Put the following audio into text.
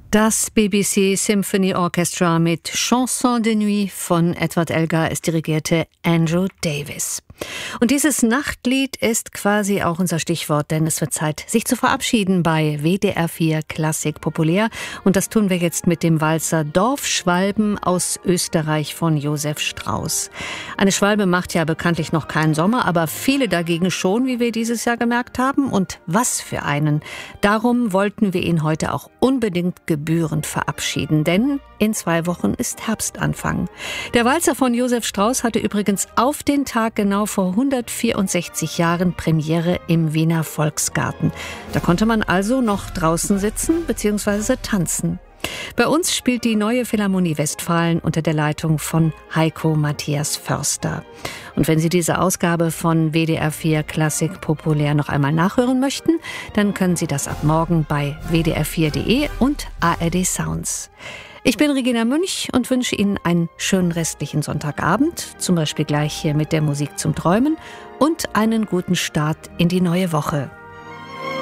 Das BBC Symphony Orchestra mit Chanson de Nuit von Edward Elgar. Es dirigierte Andrew Davis. Und dieses Nachtlied ist quasi auch unser Stichwort, denn es wird Zeit, sich zu verabschieden bei WDR 4 Klassik Populär. Und das tun wir jetzt mit dem Walzer Dorfschwalben aus Österreich von Josef Strauss. Eine Schwalbe macht ja bekanntlich noch keinen Sommer, aber viele dagegen schon, wie wir dieses Jahr gemerkt haben. Und was für einen. Darum wollten wir ihn heute auch unbedingt gebührend verabschieden, denn in 2 Wochen ist Herbstanfang. Der Walzer von Josef Strauss hatte übrigens auf den Tag genau vor 164 Jahren Premiere im Wiener Volksgarten. Da konnte man also noch draußen sitzen bzw. tanzen. Bei uns spielt die Neue Philharmonie Westfalen unter der Leitung von Heiko Matthias Förster. Und wenn Sie diese Ausgabe von WDR 4 Klassik Populär noch einmal nachhören möchten, dann können Sie das ab morgen bei wdr4.de und ARD Sounds. Ich bin Regina Münch und wünsche Ihnen einen schönen restlichen Sonntagabend, zum Beispiel gleich hier mit der Musik zum Träumen, und einen guten Start in die neue Woche.